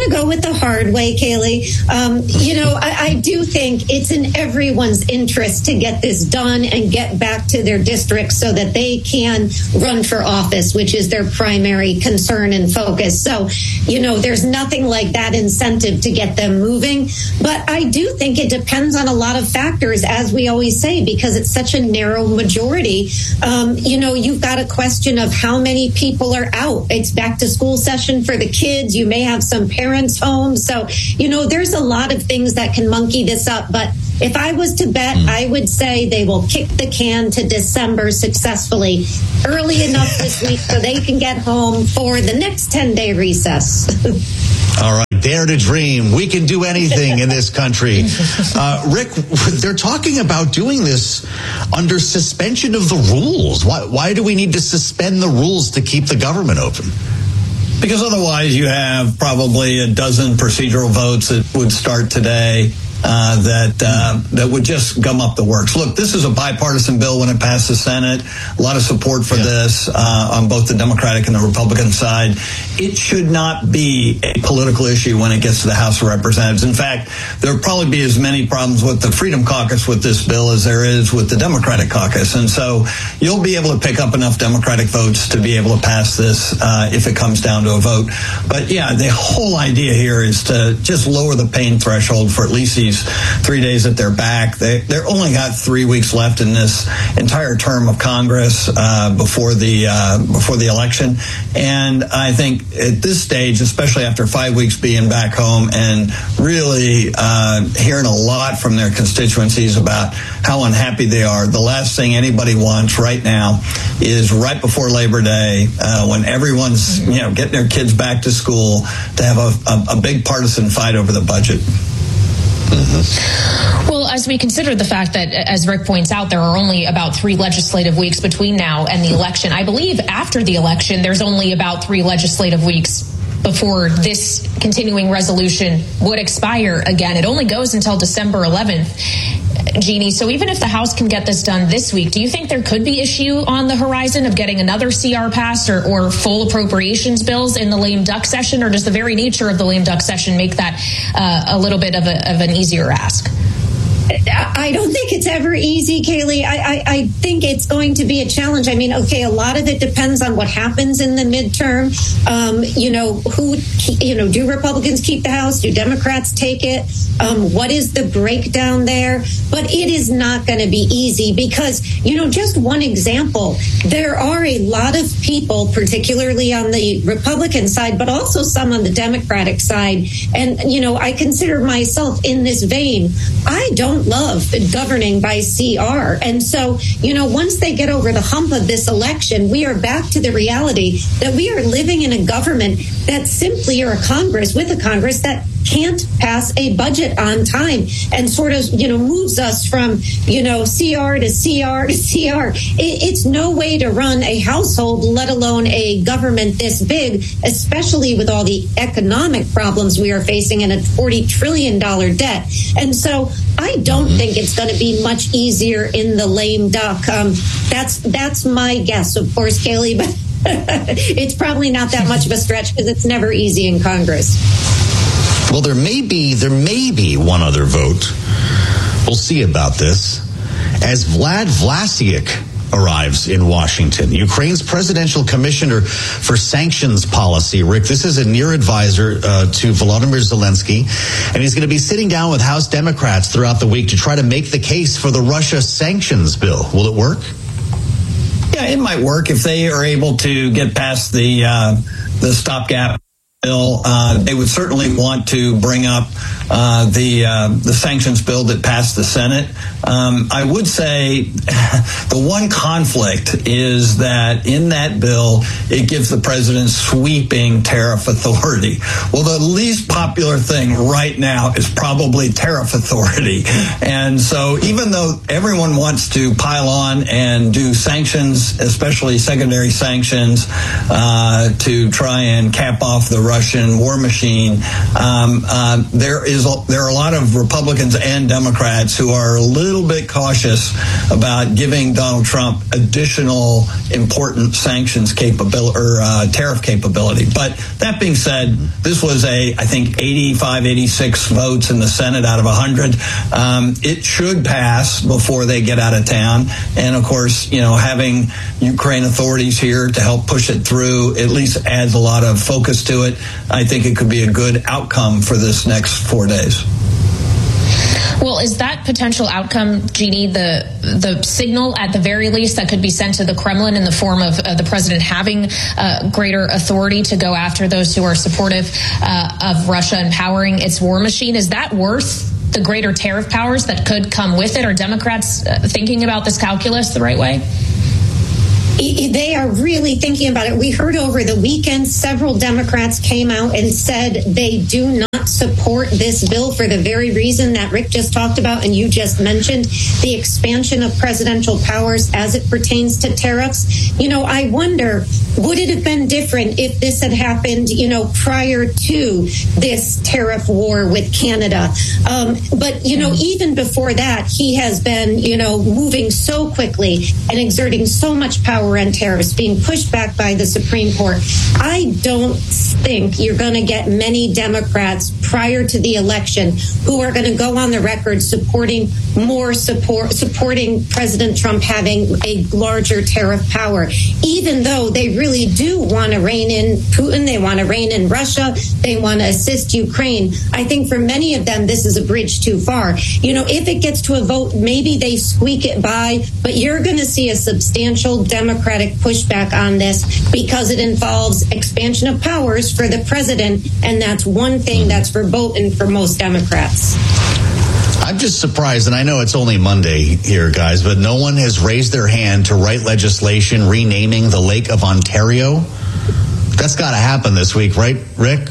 to go with the hard way, Kayleigh. Um, you know, I, I do think it's in everyone's interest to get this done and get back to their districts so that they can run for office, which is their primary concern and focus. So, you know, there's nothing like that incentive to get them moving. But I do think it depends on a lot of factors, as we always say, because it's such a narrow majority. Um, you know, you've got a question of how many people are out. It's back to school session for the kids. You may have some parents home. So, you know, there's a lot of things that can monkey this up. But if I was to bet, mm. I would say they will kick the can to December successfully early enough this week so they can get home for the next ten-day recess. All right. Dare to dream. We can do anything in this country. Uh, Rick, they're talking about doing this under suspension of the rules. Why, why do we need to suspend the rules to keep the government open? Because otherwise you have probably a dozen procedural votes that would start today uh, that uh, that would just gum up the works. Look, this is a bipartisan bill when it passed the Senate. A lot of support for yeah. this uh, on both the Democratic and the Republican side. It should not be a political issue when it gets to the House of Representatives. In fact, there will probably be as many problems with the Freedom Caucus with this bill as there is with the Democratic Caucus. And so you'll be able to pick up enough Democratic votes to be able to pass this uh, if it comes down to a vote. But yeah, the whole idea here is to just lower the pain threshold for at least these three days that they're back. They, they're only got three weeks left in this entire term of Congress uh, before the uh, before the election. And I think at this stage, especially after five weeks being back home and really uh, hearing a lot from their constituencies about how unhappy they are, the last thing anybody wants right now is right before Labor Day, uh, when everyone's you know getting their kids back to school, to have a, a, a big partisan fight over the budget. Mm-hmm. Well, as we consider the fact that, as Rick points out, there are only about three legislative weeks between now and the election. I believe after the election, there's only about three legislative weeks before this continuing resolution would expire again. It only goes until December eleventh, Jeannie. So even if the House can get this done this week, do you think there could be issue on the horizon of getting another C R passed or, or full appropriations bills in the lame duck session? Or does the very nature of the lame duck session make that uh, a little bit of, a, of an easier ask? I don't think it's ever easy, Kayleigh. I, I, I think it's going to be a challenge. I mean, okay, a lot of it depends on what happens in the midterm. Um, you know, who, you know, do Republicans keep the House? Do Democrats take it? Um, what is the breakdown there? But it is not going to be easy because, you know, just one example, there are a lot of people, particularly on the Republican side, but also some on the Democratic side. And, you know, I consider myself in this vein. I don't love governing by C R. And so, you know, once they get over the hump of this election, we are back to the reality that we are living in a government that simply, or a Congress with a Congress that can't pass a budget on time and sort of, you know, moves us from, you know, C R to C R to C R. It, it's no way to run a household, let alone a government this big, especially with all the economic problems we are facing and a forty trillion dollars debt. And so I don't think it's going to be much easier in the lame duck. Um, that's that's my guess, of course, Kayleigh, but it's probably not that much of a stretch because it's never easy in Congress. Well, there may be there may be one other vote. We'll see about this. As Vlad Vlasic arrives in Washington, Ukraine's presidential commissioner for sanctions policy. Rick, this is a near advisor uh, to Volodymyr Zelensky, and he's going to be sitting down with House Democrats throughout the week to try to make the case for the Russia sanctions bill. Will it work? Yeah, it might work if they are able to get past the uh, the stopgap bill. Uh, they would certainly want to bring up uh, the uh, the sanctions bill that passed the Senate. Um, I would say the one conflict is that in that bill, it gives the president sweeping tariff authority. Well, the least popular thing right now is probably tariff authority. And so even though everyone wants to pile on and do sanctions, especially secondary sanctions, uh, to try and cap off the Russian war machine. Um, uh, there is a, there are a lot of Republicans and Democrats who are a little bit cautious about giving Donald Trump additional important sanctions capability or uh, tariff capability. But that being said, this was a, I think, eighty-five, eighty-six votes in the Senate out of one hundred. Um, it should pass before they get out of town. And of course, you know, having Ukraine authorities here to help push it through at least adds a lot of focus to it. I think it could be a good outcome for this next four days. Well, is that potential outcome, Jeannie, the the signal at the very least that could be sent to the Kremlin in the form of uh, the president having uh, greater authority to go after those who are supportive uh, of Russia empowering its war machine? Is that worth the greater tariff powers that could come with it? Are Democrats uh, thinking about this calculus the right way? They are really thinking about it. We heard over the weekend several Democrats came out and said they do not support this bill for the very reason that Rick just talked about and you just mentioned, the expansion of presidential powers as it pertains to tariffs. You know, I wonder, would it have been different if this had happened, you know, prior to this tariff war with Canada? Um, but, you know, even before that, he has been, you know, moving so quickly and exerting so much power on tariffs, being pushed back by the Supreme Court. I don't think you're going to get many Democrats prior to the election who are going to go on the record supporting more support, supporting President Trump having a larger tariff power, even though they really do want to rein in Putin, they want to rein in Russia, they want to assist Ukraine. I think for many of them, this is a bridge too far. You know, if it gets to a vote, maybe they squeak it by, but you're going to see a substantial Democratic pushback on this because it involves expansion of powers for the president, and that's one thing that's verboten for most Democrats. I'm just surprised, and I know it's only Monday here, guys, but no one has raised their hand to write legislation renaming the Lake of Ontario. That's got to happen this week, right, Rick?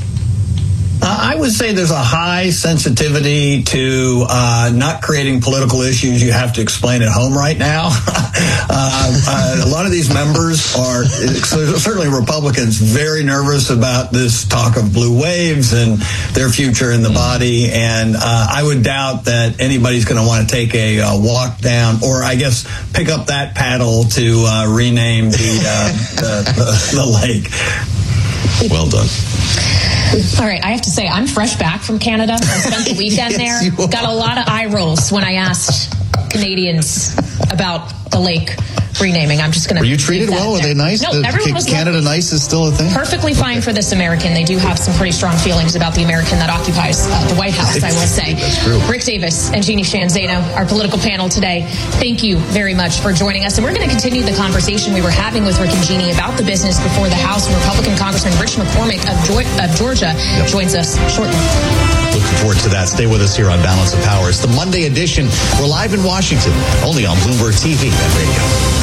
Uh, I would say there's a high sensitivity to uh, not creating political issues you have to explain at home right now. uh, uh, a lot of these members are, certainly Republicans, very nervous about this talk of blue waves and their future in the body. And uh, I would doubt that anybody's going to want to take a uh, walk down, or I guess pick up that paddle to uh, rename the, uh, the, the, the lake. Well done. All right, I have to say, I'm fresh back from Canada. I spent the weekend yes, there. Got a lot of eye rolls when I asked Canadians about the lake renaming. I'm just going to. Were you treated well? Were they nice? No, the, everyone was Canada lovely. Nice is still a thing? Perfectly fine for this American. They do have some pretty strong feelings about the American that occupies uh, the White House, I will say. That's true. Rick Davis and Jeannie Sheehan Zaino, our political panel today, thank you very much for joining us. And we're going to continue the conversation we were having with Rick and Jeannie about the business before the House. And Republican Congressman Rich McCormick of, Joy- of Georgia yep. joins us shortly. Looking forward to that. Stay with us here on Balance of Power. It's the Monday edition. We're live in Washington, only on Bloomberg T V and radio.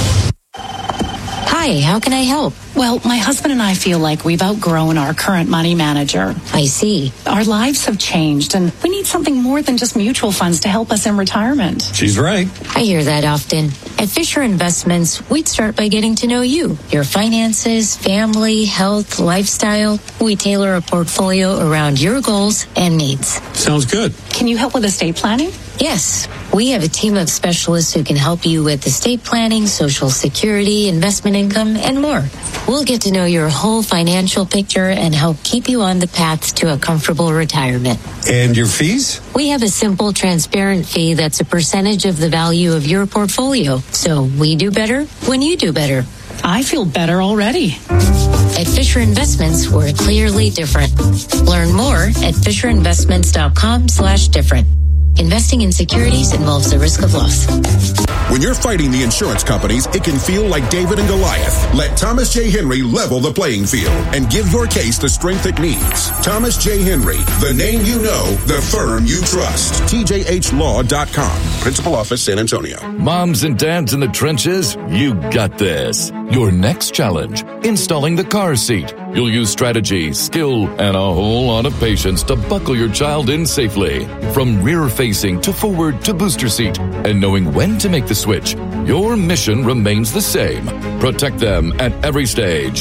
Hi, how can I help? Well, my husband and I feel like we've outgrown our current money manager. I see. Our lives have changed, and we need something more than just mutual funds to help us in retirement. She's right. I hear that often. At Fisher Investments, we'd start by getting to know you, your finances, family, health, lifestyle. We tailor a portfolio around your goals and needs. Sounds good. Can you help with estate planning? Yes, we have a team of specialists who can help you with estate planning, Social Security, investment income, and more. We'll get to know your whole financial picture and help keep you on the path to a comfortable retirement. And your fees? We have a simple, transparent fee that's a percentage of the value of your portfolio. So we do better when you do better. I feel better already. At Fisher Investments, we're clearly different. Learn more at FisherInvestments.com slash different. Investing in securities involves the risk of loss. When you're fighting the insurance companies, it can feel like David and Goliath. Let Thomas J. Henry level the playing field and give your case the strength it needs. Thomas J. Henry, the name you know, the firm you trust. T J H law dot com. Principal Office, San Antonio. Moms and dads in the trenches, you got this. Your next challenge, installing the car seat. You'll use strategy, skill, and a whole lot of patience to buckle your child in safely. From rear-facing to forward to booster seat. And knowing when to make the switch, your mission remains the same. Protect them at every stage.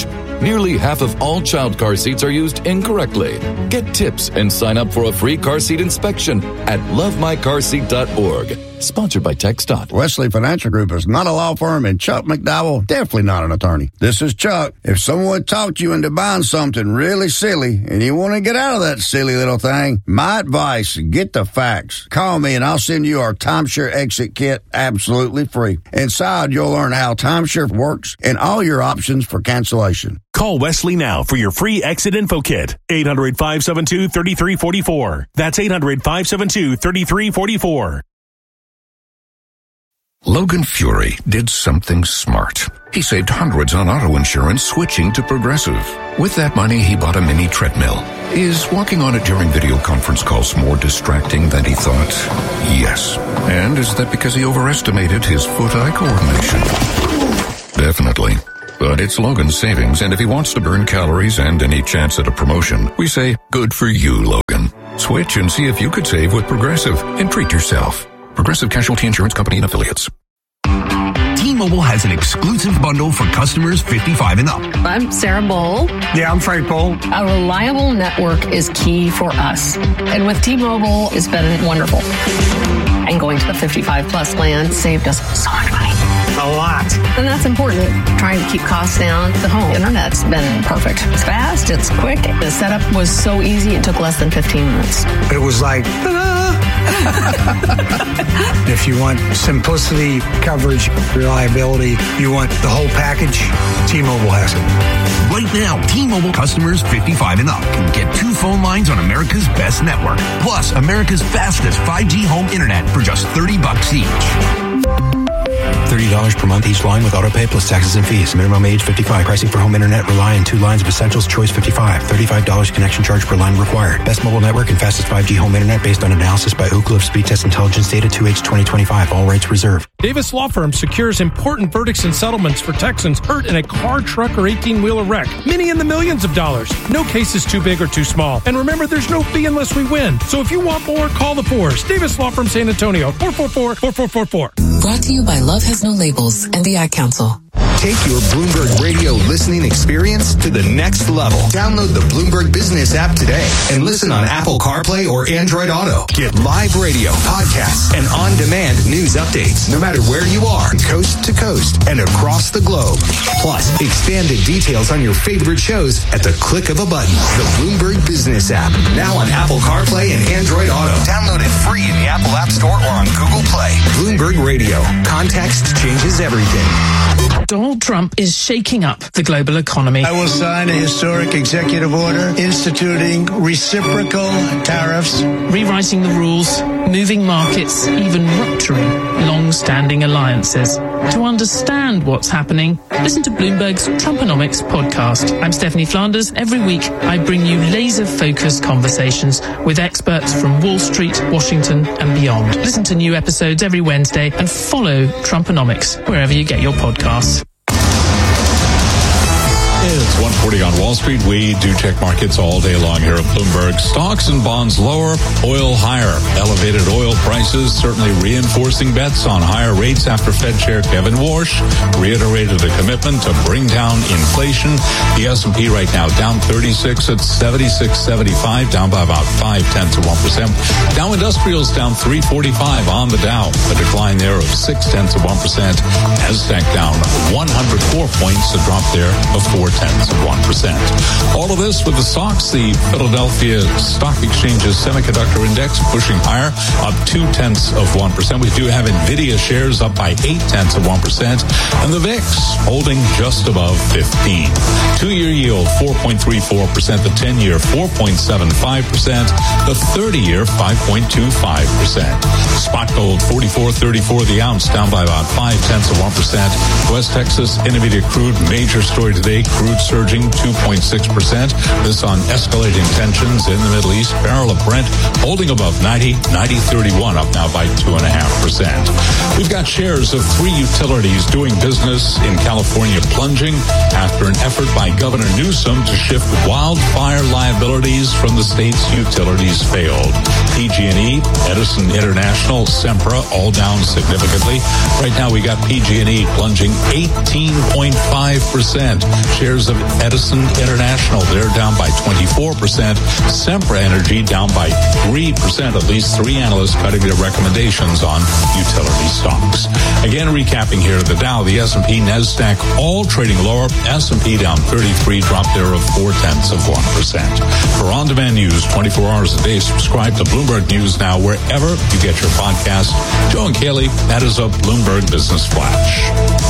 Nearly half of all child car seats are used incorrectly. Get tips and sign up for a free car seat inspection at love my car seat dot org. Sponsored by TxDOT. Wesley Financial Group is not a law firm, and Chuck McDowell, definitely not an attorney. This is Chuck. If someone talked you into buying something really silly and you want to get out of that silly little thing, my advice, get the facts. Call me and I'll send you our timeshare exit kit absolutely free. Inside, you'll learn how timeshare works and all your options for cancellation. Call Wesley now for your free exit info kit. eight hundred, five seven two, three three four four. That's eight hundred, five seven two, three three four four. Logan Fury did something smart. He saved hundreds on auto insurance switching to Progressive. With that money, he bought a mini treadmill. Is walking on it during video conference calls more distracting than he thought? Yes. And is that because he overestimated his foot-eye coordination? Definitely. But it's Logan's savings, and if he wants to burn calories and any chance at a promotion, we say, good for you, Logan. Switch and see if you could save with Progressive and treat yourself. Progressive Casualty Insurance Company and Affiliates. T-Mobile has an exclusive bundle for customers fifty-five and up. I'm Sarah Bowl. Yeah, I'm Frank Bowl. A reliable network is key for us. And with T-Mobile, it's been wonderful. And going to the fifty-five plus plan saved us so much money. A lot. And that's important. Trying to keep costs down. The home internet's been perfect. It's fast. It's quick. The setup was so easy. It took less than fifteen minutes. It was like, ta-da! If you want simplicity, coverage, reliability, you want the whole package, T-Mobile has it. Right now, T-Mobile customers fifty-five and up can get two phone lines on America's best network, plus America's fastest five G home internet for just thirty bucks each. thirty dollars per month each line with autopay plus taxes and fees. Minimum age fifty-five. Pricing for home internet rely on two lines of Essentials Choice fifty-five. thirty-five dollars connection charge per line required. Best mobile network and fastest five G home internet based on analysis by Ookla of Speed Test Intelligence Data two H twenty twenty-five. All rates reserved. Davis Law Firm secures important verdicts and settlements for Texans hurt in a car, truck, or eighteen-wheeler wreck. Many in the millions of dollars. No case is too big or too small. And remember, there's no fee unless we win. So if you want more, call the Fours. Davis Law Firm San Antonio, four four four, four four four four. Brought to you by Love Has No Labels and the Ad Council. Take your Bloomberg Radio listening experience to the next level. Download the Bloomberg Business app today and listen on Apple CarPlay or Android Auto. Get live radio, podcasts, and on-demand news updates no matter where you are, coast to coast and across the globe. Plus, expanded details on your favorite shows at the click of a button. The Bloomberg Business app, now on Apple CarPlay and Android Auto. Download it free in the Apple App Store or on Google Play. Bloomberg Radio. Context changes everything. Donald Trump is shaking up the global economy. I will sign a historic executive order instituting reciprocal tariffs, rewriting the rules, moving markets, even rupturing long-standing alliances. To understand what's happening, listen to Bloomberg's Trumponomics podcast. I'm Stephanie Flanders. Every week, I bring you laser-focused conversations with experts from Wall Street, Washington, and beyond. Listen to new episodes every Wednesday and follow Trumponomics wherever you get your podcasts. It's one forty on Wall Street. We do check markets all day long here at Bloomberg. Stocks and bonds lower, oil higher. Elevated oil prices certainly reinforcing bets on higher rates after Fed Chair Kevin Warsh reiterated a commitment to bring down inflation. The S and P right now down thirty-six at seventy-six seventy-five, down by about five tenths of one percent. Dow Industrials down three forty-five on the Dow, a decline there of six tenths of one percent. Nasdaq down one hundred four points, a drop there of four tenths of one percent. All of this with the stocks, the Philadelphia Stock Exchange's semiconductor index pushing higher, up two tenths of one percent. We do have Nvidia shares up by eight tenths of one percent, and the V I X holding just above fifteen. Two-year yield four point three four percent, the ten-year four point seven five percent, the thirty-year five point two five percent. Spot gold forty-four thirty-four the ounce, down by about five tenths of one percent. West Texas Intermediate crude, major story today. Crude surging two point six percent. This on escalating tensions in the Middle East. Barrel of Brent holding above ninety, ninety thirty-one, up now by two point five percent. We've got shares of three utilities doing business in California plunging after an effort by Governor Newsom to shift wildfire liabilities from the state's utilities failed. P G and E, Edison International, Sempra all down significantly. Right now we got P G and E plunging eighteen point five percent. Shares of Edison Edison International, they're down by twenty-four percent. Sempra Energy down by three percent. At least three analysts cutting their recommendations on utility stocks. Again, recapping here, the Dow, the S and P, NASDAQ, all trading lower. S and P down thirty-three, drop there of four-tenths of one percent. For on-demand news twenty-four hours a day, subscribe to Bloomberg News Now wherever you get your podcast. Joe and Kaylee, that is a Bloomberg Business Flash.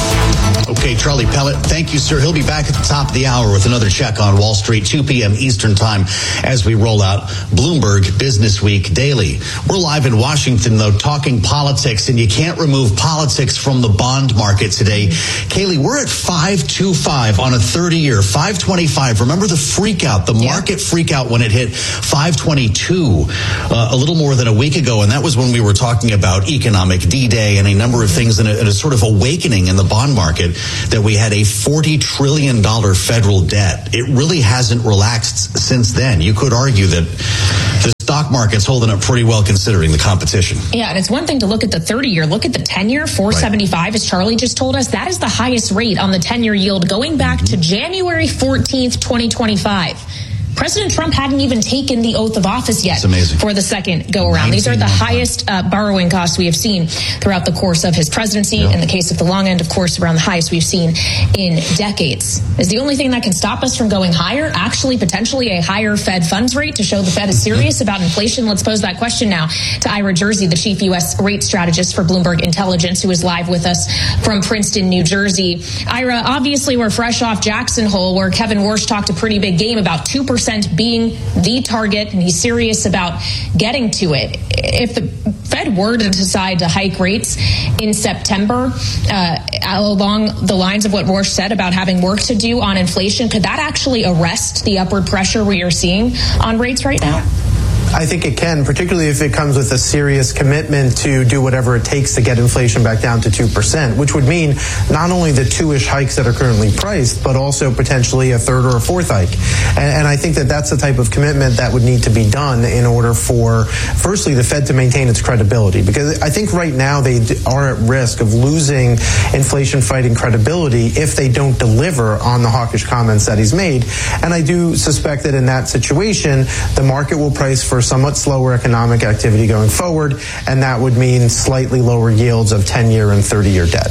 Okay, Charlie Pellet, thank you, sir. He'll be back at the top of the hour with another check on Wall Street, two p.m. Eastern Time, as we roll out Bloomberg Business Week Daily. We're live in Washington, though, talking politics, and you can't remove politics from the bond market today. Kaylee, we're at five twenty-five on a thirty-year, five twenty-five. Remember the freak out, the market freak out when it hit five twenty-two uh, a little more than a week ago, and that was when we were talking about economic D-Day and a number of things, and a, and a sort of awakening in the bond market that we had a forty trillion dollars federal debt. It really hasn't relaxed since then. You could argue that the stock market's holding up pretty well considering the competition. Yeah, and it's one thing to look at the thirty-year. Look at the ten-year, four seventy-five, right. As Charlie just told us. That is the highest rate on the ten-year yield going back mm-hmm. to January fourteenth, twenty twenty-five. President Trump hadn't even taken the oath of office yet for the second go-around. These are the highest uh, borrowing costs we have seen throughout the course of his presidency. Yeah. In the case of the long end, of course, around the highest we've seen in decades. Is the only thing that can stop us from going higher actually potentially a higher Fed funds rate to show the Fed is serious about inflation? Let's pose that question now to Ira Jersey, the chief U S rate strategist for Bloomberg Intelligence, who is live with us from Princeton, New Jersey. Ira, obviously we're fresh off Jackson Hole, where Kevin Warsh talked a pretty big game about two percent being the target, and he's serious about getting to it. If the Fed were to decide to hike rates in September, uh, along the lines of what Warsh said about having work to do on inflation, could that actually arrest the upward pressure we are seeing on rates right now? I think it can, particularly if it comes with a serious commitment to do whatever it takes to get inflation back down to two percent, which would mean not only the two-ish hikes that are currently priced, but also potentially a third or a fourth hike. And, and I think that that's the type of commitment that would need to be done in order for, firstly, the Fed to maintain its credibility. Because I think right now they are at risk of losing inflation-fighting credibility if they don't deliver on the hawkish comments that he's made. And I do suspect that in that situation, the market will price for somewhat slower economic activity going forward, and that would mean slightly lower yields of ten-year and thirty-year debt.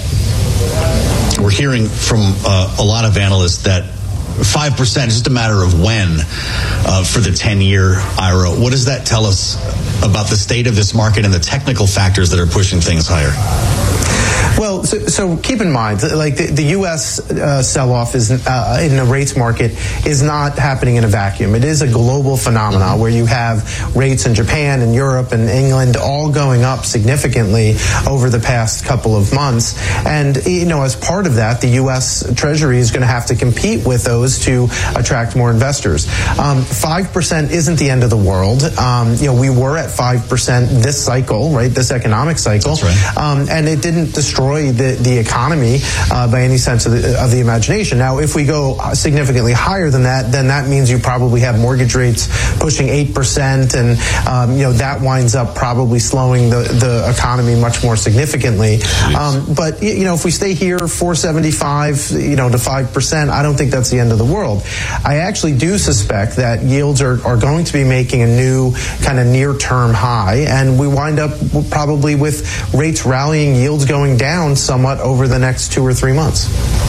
We're hearing from uh, a lot of analysts that five percent is just a matter of when uh, for the ten-year, Ira. What does that tell us about the state of this market and the technical factors that are pushing things higher? Well, so, so keep in mind, like the, the U S uh, sell-off is uh, in the rates market is not happening in a vacuum. It is a global phenomenon where you have rates in Japan and Europe and England all going up significantly over the past couple of months. And, you know, as part of that, the U S Treasury is going to have to compete with those to attract more investors. Um, five percent isn't the end of the world. Um, you know, we were at five percent this cycle, right, this economic cycle. That's right. Um, and it didn't destroy The, the economy uh, by any sense of the, of the imagination. Now, if we go significantly higher than that, then that means you probably have mortgage rates pushing eight percent, and um, you know that winds up probably slowing the, the economy much more significantly. Um, but you know, if we stay here, four seventy-five, you know, to five percent, I don't think that's the end of the world. I actually do suspect that yields are, are going to be making a new kind of near-term high, and we wind up probably with rates rallying, yields going down somewhat over the next two or three months.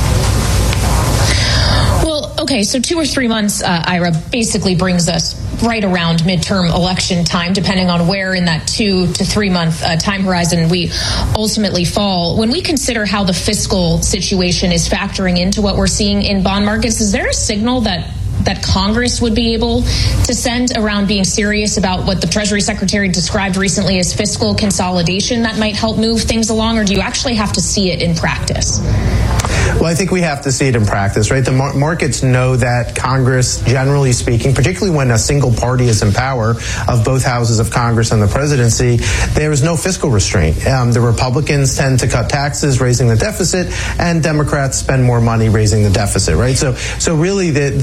Well, okay, so two or three months, uh, Ira, basically brings us right around midterm election time, depending on where in that two to three month uh, time horizon we ultimately fall. When we consider how the fiscal situation is factoring into what we're seeing in bond markets, is there a signal that that Congress would be able to send around being serious about what the Treasury Secretary described recently as fiscal consolidation that might help move things along, or do you actually have to see it in practice? Well, I think we have to see it in practice, right? The mar- markets know that Congress, generally speaking, particularly when a single party is in power of both houses of Congress and the presidency, there is no fiscal restraint. Um, the Republicans tend to cut taxes, raising the deficit, and Democrats spend more money raising the deficit, right? So, so really the, the, the best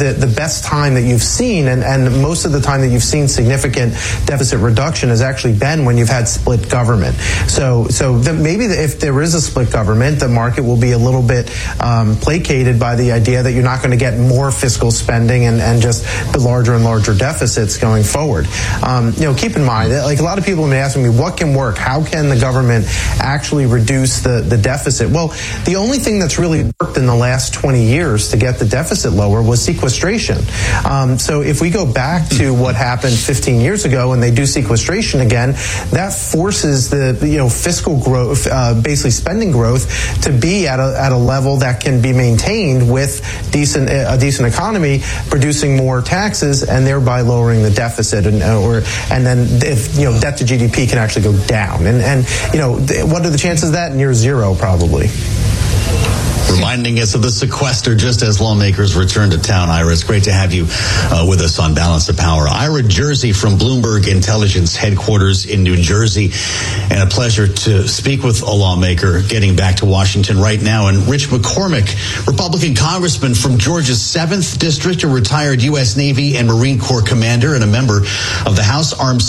best time that you've seen, and, and most of the time that you've seen significant deficit reduction has actually been when you've had split government. So, so the, maybe the, if there is a split government, the market will be a little bit um, placated by the idea that you're not going to get more fiscal spending and, and just the larger and larger deficits going forward. Um, you know, keep in mind that, like, a lot of people have been asking me, what can work? How can the government actually reduce the, the deficit? Well, the only thing that's really worked in the last twenty years to get the deficit lower was sequestration. Um, so if we go back to what happened fifteen years ago and they do sequestration again, that forces the, you know, fiscal growth, uh, basically spending growth, to be at a, at a level that can be maintained with decent, a decent economy, producing more taxes and thereby lowering the deficit, and or and then if, you know, debt to G D P can actually go down. And and you know, what are the chances of that? Near zero, probably. Reminding us of the sequester just as lawmakers return to town. Ira, it's great to have you uh, with us on Balance of Power. Ira Jersey from Bloomberg Intelligence headquarters in New Jersey. And a pleasure to speak with a lawmaker getting back to Washington right now. And Rich McCormick, Republican congressman from Georgia's seventh District, a retired U S Navy and Marine Corps commander and a member of the House Armed